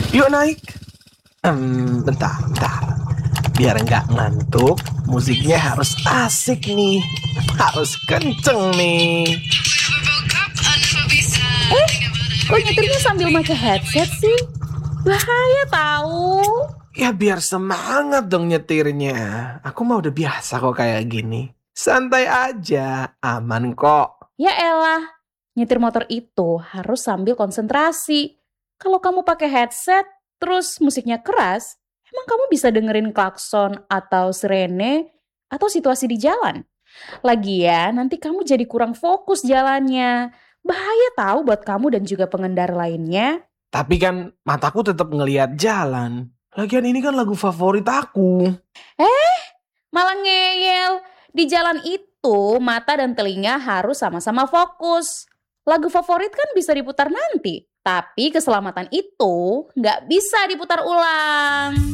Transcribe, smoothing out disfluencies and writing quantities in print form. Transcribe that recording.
Yuk naik. Bentar. Biar nggak ngantuk, musiknya harus asik nih. Harus kenceng nih. Kok nyetirnya sambil pakai headset sih? Bahaya tahu. Ya biar semangat dong nyetirnya. Aku mah udah biasa kok kayak gini. Santai aja, aman kok. Ya elah, nyetir motor itu harus sambil konsentrasi. Kalau kamu pakai headset, terus musiknya keras, emang kamu bisa dengerin klakson atau sirene atau situasi di jalan? Lagian nanti kamu jadi kurang fokus jalannya. Bahaya tahu buat kamu dan juga pengendara lainnya. Tapi kan mataku tetap ngelihat jalan. Lagian ini kan lagu favorit aku. Malah ngeyel. Di jalan itu, mata dan telinga harus sama-sama fokus. Lagu favorit kan bisa diputar nanti, tapi keselamatan itu nggak bisa diputar ulang.